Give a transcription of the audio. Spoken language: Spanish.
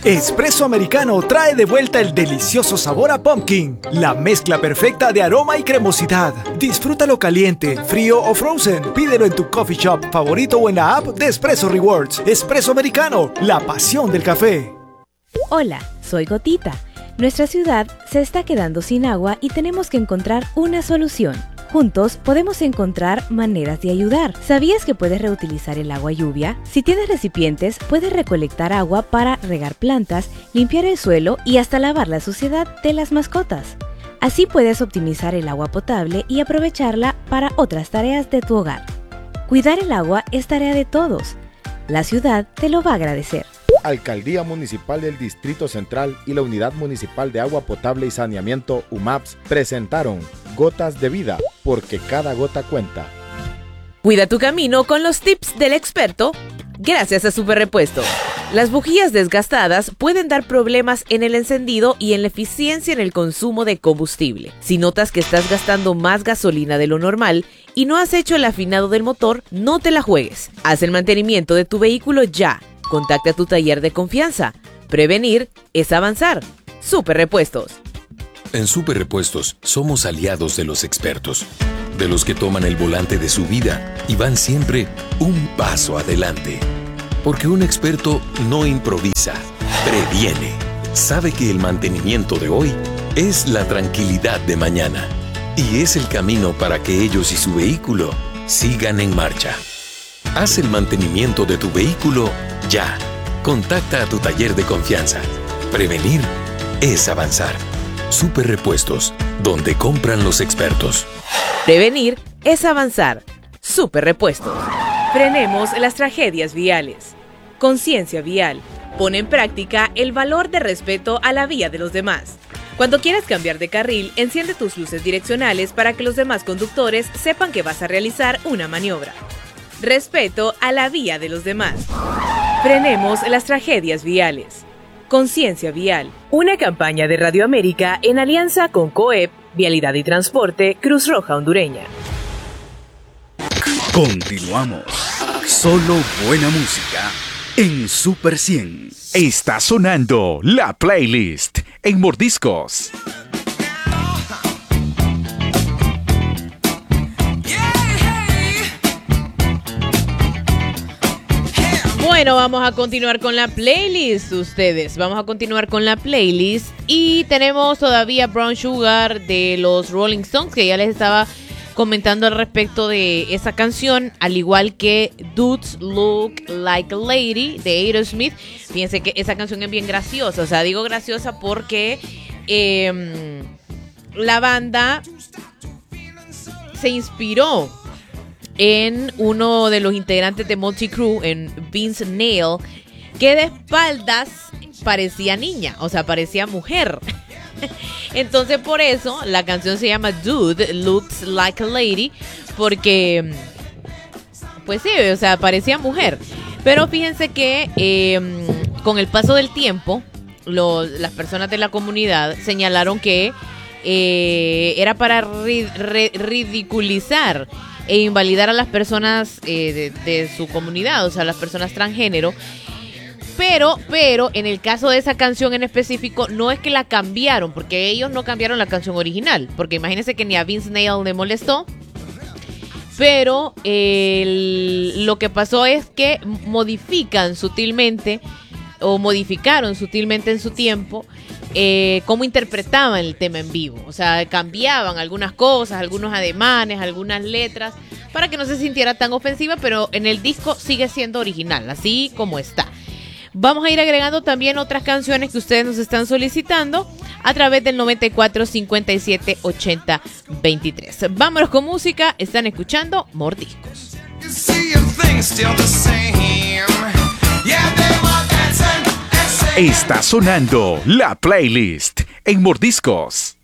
Espresso Americano trae de vuelta el delicioso sabor a pumpkin, la mezcla perfecta de aroma y cremosidad. Disfrútalo caliente, frío o frozen. Pídelo en tu coffee shop favorito o en la app de Espresso Rewards. Espresso Americano, la pasión del café. Hola, soy Gotita. Nuestra ciudad se está quedando sin agua y tenemos que encontrar una solución. Juntos podemos encontrar maneras de ayudar. ¿Sabías que puedes reutilizar el agua lluvia? Si tienes recipientes, puedes recolectar agua para regar plantas, limpiar el suelo y hasta lavar la suciedad de las mascotas. Así puedes optimizar el agua potable y aprovecharla para otras tareas de tu hogar. Cuidar el agua es tarea de todos. La ciudad te lo va a agradecer. Alcaldía Municipal del Distrito Central y la Unidad Municipal de Agua Potable y Saneamiento UMAPS presentaron Gotas de Vida, porque cada gota cuenta. Cuida tu camino con los tips del experto, gracias a Super Repuestos. Las bujías desgastadas pueden dar problemas en el encendido y en la eficiencia en el consumo de combustible. Si notas que estás gastando más gasolina de lo normal y no has hecho el afinado del motor, no te la juegues. Haz el mantenimiento de tu vehículo ya. Contacta a tu taller de confianza. Prevenir es avanzar. Super Repuestos. En Super Repuestos somos aliados de los expertos, de los que toman el volante de su vida y van siempre un paso adelante. Porque un experto no improvisa, previene. Sabe que el mantenimiento de hoy es la tranquilidad de mañana y es el camino para que ellos y su vehículo sigan en marcha. Haz el mantenimiento de tu vehículo ya. Contacta a tu taller de confianza. Prevenir es avanzar. Super Repuestos, donde compran los expertos. Prevenir es avanzar. Super Repuestos. Frenemos las tragedias viales. Conciencia vial. Pone en práctica el valor de respeto a la vía de los demás. Cuando quieras cambiar de carril, enciende tus luces direccionales para que los demás conductores sepan que vas a realizar una maniobra. Respeto a la vía de los demás. Frenemos las tragedias viales. Conciencia vial. Una campaña de Radio América en alianza con COEP, Vialidad y Transporte, Cruz Roja Hondureña. Continuamos. Solo buena música en Super 100. Está sonando la playlist en Mordiscos. Bueno, vamos a continuar con la playlist, ustedes. Vamos a continuar con la playlist y tenemos todavía Brown Sugar de los Rolling Stones, que ya les estaba comentando al respecto de esa canción, al igual que Dudes Look Like a Lady de Aerosmith. Fíjense que esa canción es bien graciosa, o sea, digo graciosa porque la banda se inspiró en uno de los integrantes de Motley Crue, en Vince Neil, que de espaldas parecía niña, o sea, parecía mujer. Entonces por eso la canción se llama Dude Looks Like a Lady, porque pues sí, o sea, parecía mujer. Pero fíjense que con el paso del tiempo, las personas de la comunidad señalaron que era para ridiculizar e invalidar a las personas de su comunidad, o sea, las personas transgénero. Pero en el caso de esa canción en específico, no es que la cambiaron, porque ellos no cambiaron la canción original, porque imagínense que ni a Vince Neil le molestó. Pero lo que pasó es que modificaron sutilmente en su tiempo cómo interpretaban el tema en vivo. O sea, cambiaban algunas cosas, algunos ademanes, algunas letras, para que no se sintiera tan ofensiva, pero en el disco sigue siendo original, así como está. Vamos a ir agregando también otras canciones que ustedes nos están solicitando a través del 94 57 80 23. Vámonos con música, están escuchando Mordiscos. Está sonando la playlist en Mordiscos.